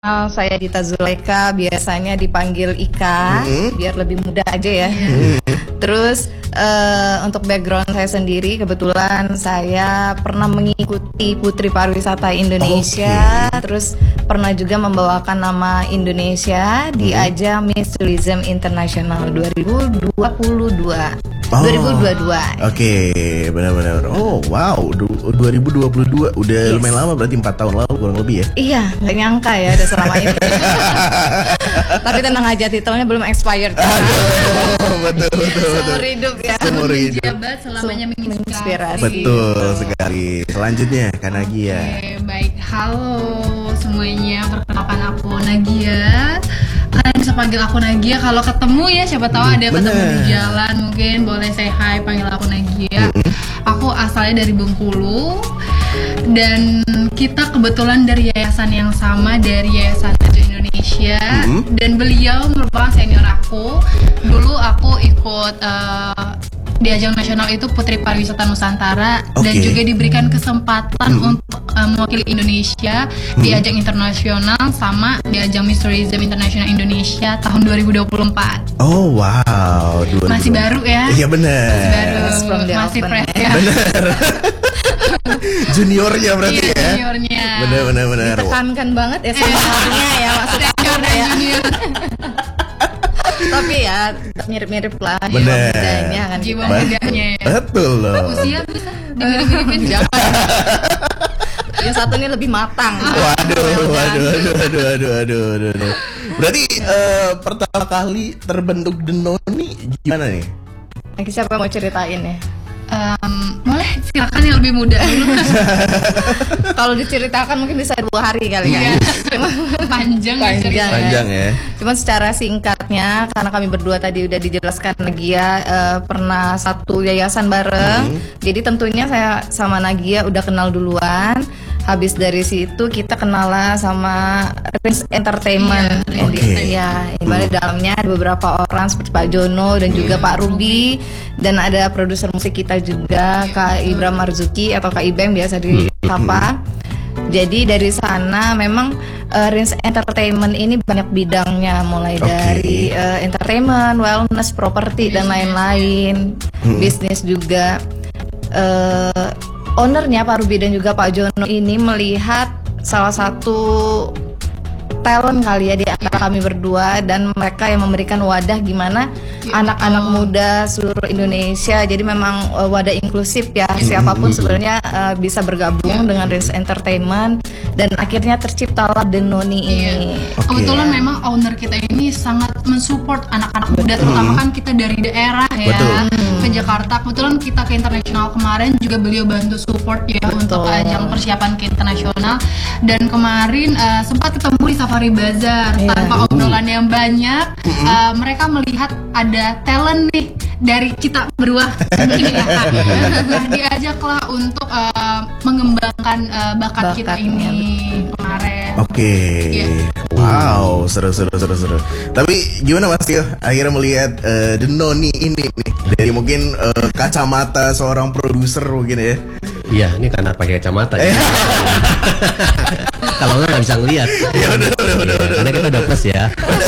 Saya Dita Zuleka, biasanya dipanggil Ika, biar lebih mudah aja ya. Terus untuk background saya sendiri, kebetulan saya pernah mengikuti Putri Pariwisata Indonesia, terus pernah juga membawakan nama Indonesia di ajang Miss Tourism International 2022. 2022. Oke, benar-benar. Oh, wow, 2022 udah lumayan lama, berarti 4 tahun lalu kurang lebih ya. Iya, nggak nyangka ya udah selama ini. Tapi tenang aja, titelnya belum expired. Betul. Seumur hidup ya. Seumur hidup. Jabat selamanya menginspirasi. Betul sekali. Selanjutnya, Kak Nagia. Oke, baik. Halo semuanya, perkenalkan aku Nagia. Kalian bisa panggil aku Nagia kalau ketemu ya, siapa tahu ada ketemu di jalan, mungkin boleh say hi, panggil aku Nagia. Aku asalnya dari Bengkulu dan kita kebetulan dari yayasan yang sama, dari Yayasan Maju Indonesia, dan beliau merupakan senior aku. Dulu aku ikut di ajang nasional itu Putri Pariwisata Nusantara, dan juga diberikan kesempatan untuk mewakili Indonesia di ajang internasional sama di ajang Miss Tourism International Indonesia tahun 2024. Oh wow, Masih baru ya? Iya benar. Masih fresh ya. Benar. Juniornya berarti ya. Juniornya. Benar. Ditekankan banget ya sebenarnya ya, maksudnya ya. Tapi ya mirip-mirip lah jiwa mudanya ya. Betul loh. Usia bisa dimirip-miripin jangan. Yang satu ini lebih matang. Waduh. Berarti pertama kali terbentuk Denoni gimana nih? Siapa mau ceritain ya? Boleh, silakan yang lebih muda dulu. Kalau diceritakan mungkin bisa 2 hari kali ya. Panjang ya. Cuman secara singkatnya, karena kami berdua tadi udah dijelaskan Nagia pernah satu yayasan bareng. Jadi tentunya saya sama Nagia udah kenal duluan. Habis dari situ kita kenalan sama Rins Entertainment. Ya, di dalamnya ada beberapa orang seperti Pak Jono dan juga Pak Ruby, dan ada produser musik kita juga Kak Ibram Marzuki atau Kak Ibem biasa disapa. Jadi dari sana memang Rins Entertainment ini banyak bidangnya, mulai dari entertainment, wellness, properti dan lain-lain, bisnis juga. Ownernya Pak Ruby dan juga Pak Jono ini melihat salah satu talent kali ya di antara kami berdua, dan mereka yang memberikan wadah gimana anak-anak muda seluruh Indonesia. Jadi memang wadah inklusif ya, siapapun sebenarnya bisa bergabung dengan Rins Entertainment, dan akhirnya terciptalah Denoni ini. Kebetulan memang owner kita ini sangat mensupport anak-anak muda, terutama kan kita dari daerah ya ke Jakarta. Kebetulan kita ke internasional kemarin juga beliau bantu support ya untuk ajang persiapan ke internasional, dan kemarin sempat ketemu di Safari Bazaar. Tanpa obrolan yang banyak, mereka melihat ada talent nih dari kita berdua. Nah, diajaklah untuk mengembangkan bakat kita ini kemarin. Wow, seru. Tapi gimana Mas Tio akhirnya melihat Denoni ini nih dari mungkin kacamata seorang produser mungkin ya? Iya, ini karena pakai kacamata ya. Kalau nggak bisa ngelihat. Ya udah. Karena kita udah plus ya.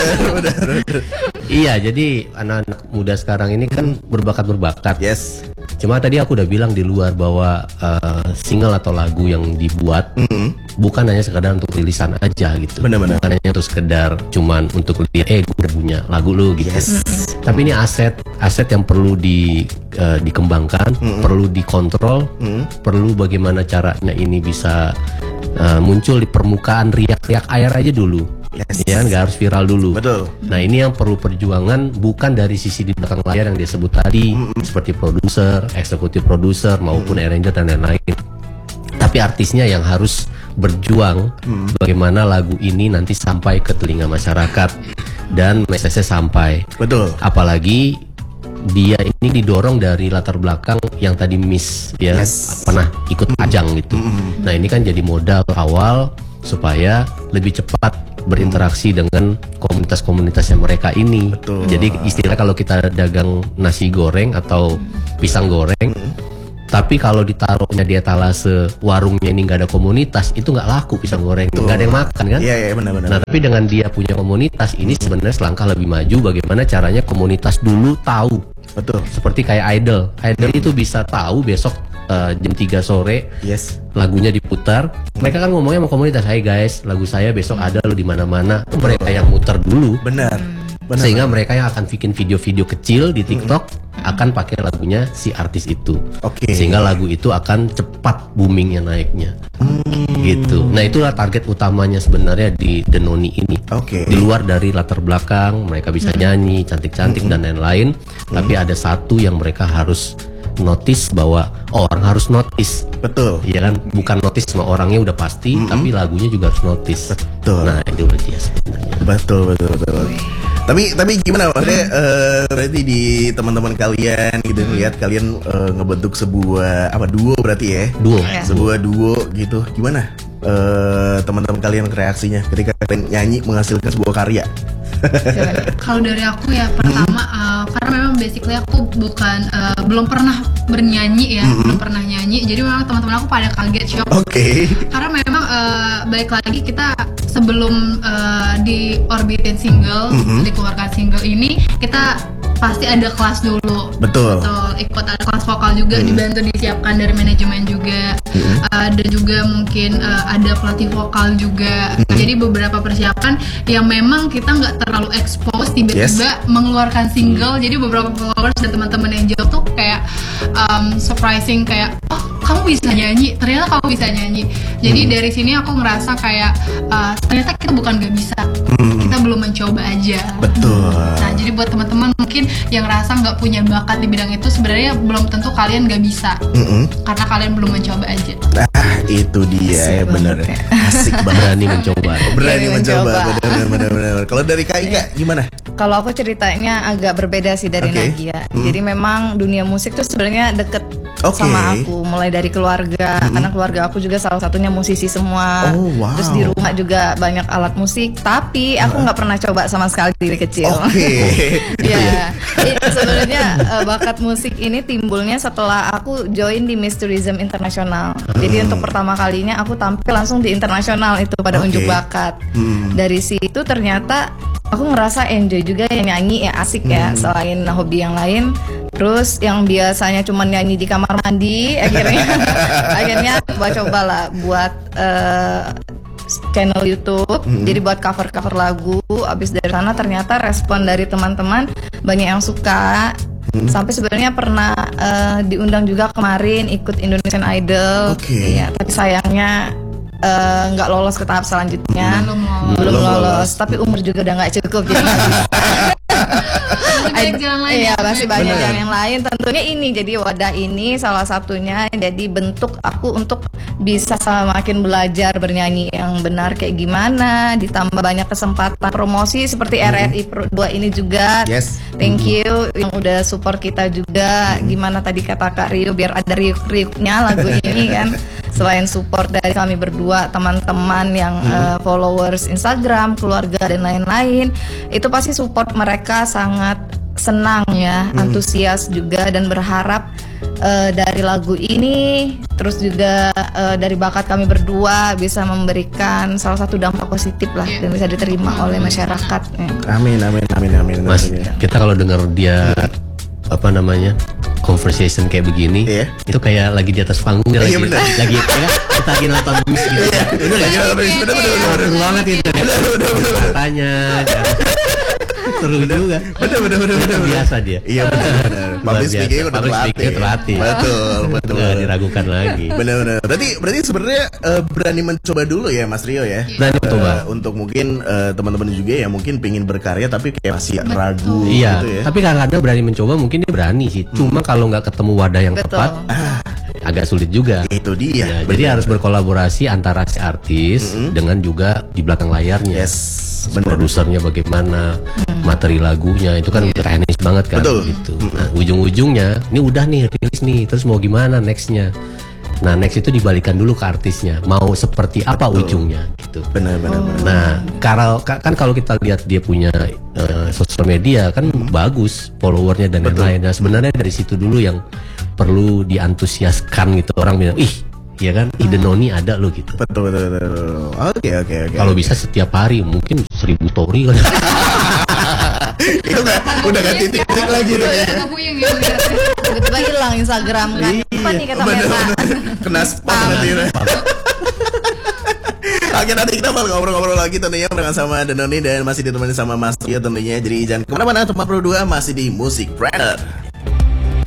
Iya, jadi anak-anak muda sekarang ini kan berbakat. Yes. Cuma tadi aku udah bilang di luar bahwa single atau lagu yang dibuat bukan hanya sekedar untuk rilisan aja gitu. Benar-benar. Bukan hanya untuk sekedar cuman untuk lihat gue udah punya lagu lu gitu. Tapi ini aset yang perlu dikembangkan, perlu dikontrol, perlu bagaimana caranya ini bisa muncul di permukaan, riak-riak air aja dulu. Ya, nggak harus viral dulu. Betul. Nah, ini yang perlu perjuangan, bukan dari sisi di belakang layar yang dia sebut tadi, seperti produser, eksekutif produser maupun arranger dan lain-lain. Tapi artisnya yang harus berjuang bagaimana lagu ini nanti sampai ke telinga masyarakat dan message sampai. Betul. Apalagi dia ini didorong dari latar belakang yang tadi Miss ya, pernah ikut ajang gitu. Nah, ini kan jadi modal awal supaya lebih cepat berinteraksi dengan komunitas-komunitas yang mereka ini. Betul. Jadi istilah kalau kita dagang nasi goreng atau pisang goreng, Tapi kalau ditaruhnya di etalase warungnya ini nggak ada komunitas, itu nggak laku pisang goreng, nggak ada yang makan kan? Iya benar-benar. Nah tapi dengan dia punya komunitas ini sebenarnya selangkah lebih maju. Bagaimana caranya komunitas dulu tahu. Betul. Seperti kayak Idol itu bisa tahu besok jam 3 sore lagunya diputar. Mereka kan ngomongnya sama komunitas, "Hai guys, lagu saya besok ada lo di mana-mana." Mereka yang muter dulu. Benar. Sehingga mereka yang akan bikin video-video kecil di TikTok akan pakai lagunya si artis itu. Sehingga lagu itu akan cepat boomingnya naiknya. Gitu. Nah itulah target utamanya sebenarnya di Denoni ini. Di luar dari latar belakang mereka bisa nyanyi cantik-cantik dan lain-lain, tapi ada satu yang mereka harus notice, bahwa orang harus notice. Betul. Iya kan, bukan notice sama orangnya udah pasti, tapi lagunya juga harus notice. Betul. Nah itu udah dia sebenarnya. Betul. Tapi gimana maksudnya berarti di teman-teman kalian gitu lihat kalian ngebentuk sebuah duo berarti ya? Duo. Sebuah duo gitu. Gimana teman-teman kalian reaksinya ketika kalian nyanyi menghasilkan sebuah karya? Kalau dari aku ya pertama karena memang basically aku bukan belum pernah bernyanyi ya, belum pernah nyanyi, jadi memang teman-teman aku pada kaget shock. Karena memang balik lagi kita sebelum diorbitin single, dikeluarkan single ini kita pasti ada kelas dulu. Betul. Ikut ada kelas vokal juga, dibantu disiapkan dari manajemen juga. Ada juga mungkin ada pelatih vokal juga. Jadi beberapa persiapan yang memang kita nggak terlalu expose, tiba-tiba mengeluarkan single. Jadi beberapa followers dan teman-teman yang jauh tuh kayak surprising, kayak oh kamu bisa nyanyi, ternyata kamu bisa nyanyi. Jadi dari sini aku ngerasa kayak ternyata kita bukan nggak bisa, kita belum mencoba aja. Betul. Nah jadi buat teman-teman mungkin yang ngerasa nggak punya bakat di bidang itu, sebenarnya belum tentu kalian nggak bisa, karena kalian belum mencoba aja. Itu dia ya, benar. Asik banget. Berani mencoba. Berani mencoba. Benar. Kalau dari Kak Ika gimana? Kalau aku ceritanya agak berbeda sih dari Nagia. Jadi memang dunia musik tuh sebenarnya deket sama aku, mulai dari keluarga, karena keluarga aku juga salah satunya musisi semua. Terus di rumah juga banyak alat musik, tapi aku nggak pernah coba sama sekali dari kecil. Ya, sebenarnya bakat musik ini timbulnya setelah aku join di Miss Tourism Internasional. Jadi untuk pertama kalinya aku tampil langsung di internasional itu pada unjuk bakat. Dari situ ternyata aku ngerasa enjoy juga ya nyanyi, ya asik ya, selain hobi yang lain. Terus yang biasanya cuma nyanyi di kamar mandi, akhirnya coba lah buat channel YouTube. Jadi buat cover lagu. Abis dari sana ternyata respon dari teman-teman banyak yang suka. Sampai sebenarnya pernah diundang juga kemarin ikut Indonesian Idol. Iya, tapi sayangnya nggak lolos ke tahap selanjutnya. Belum lolos. Tapi umur juga udah nggak cukup gitu. Masih banyak yang lain. Tentunya ini jadi wadah ini salah satunya, jadi bentuk aku untuk bisa semakin belajar bernyanyi yang benar kayak gimana. Ditambah banyak kesempatan promosi seperti RRI Pro 2 ini juga. Thank you yang udah support kita juga. Gimana tadi kata Kak Rio, biar ada riuk-riuknya lagu ini kan. Selain support dari kami berdua, teman-teman yang followers Instagram, keluarga dan lain-lain, itu pasti support mereka sangat senang ya, antusias juga, dan berharap dari lagu ini, terus juga dari bakat kami berdua bisa memberikan salah satu dampak positif lah dan bisa diterima oleh masyarakat. Amin. Mas, kita kalau dengar dia conversation kayak begini, itu kayak lagi di atas panggung, lagi kita lagi nonton bis gitu. Bener banget itu. Katanya seru juga. Bener. Biasa dia. Iya benar. Public speaking udah terlatih. Betul. Nggak diragukan lagi. Bener. Berarti sebenarnya berani mencoba dulu ya Mas Rio ya. Berani mencoba. Untuk mungkin teman-teman juga yang mungkin pingin berkarya tapi kayak masih ragu. Iya. Gitu ya. Tapi kadang-kadang berani mencoba, mungkin dia berani sih. Cuma kalau nggak ketemu wadah yang tepat, agak sulit juga. Itu dia. Jadi harus berkolaborasi antara si artis dengan juga di belakang layarnya. Produsernya bagaimana, materi lagunya itu kan teknis banget kan. Gitu. Nah, ujung-ujungnya ini udah nih rilis nih, terus mau gimana nextnya? Nah, next itu dibalikan dulu ke artisnya, mau seperti apa ujungnya gitu. Benar. Nah, kalau kita lihat dia punya sosial media kan bagus, followernya dan lain-lain. Nah, sebenarnya dari situ dulu yang perlu diantusiaskan gitu, orang bilang ih ya kan, ide Noni ada lo gitu. Betul. Oke. Kalau bisa setiap hari mungkin 1000 story kan. Itu udah gak titik-titik lagi tuh. Agak puyeng ya lihatnya. Tiba-tiba hilang Instagram kan. Apa nih kata Meta? Kena spam nanti. Oke, nanti kita bakal ngobrol-ngobrol lagi tentunya dengan sama Denoni dan masih ditemani sama Mas Tio tentunya. Jadi jangan kemana-mana, Tempat Pro 2 masih di Musik Brother.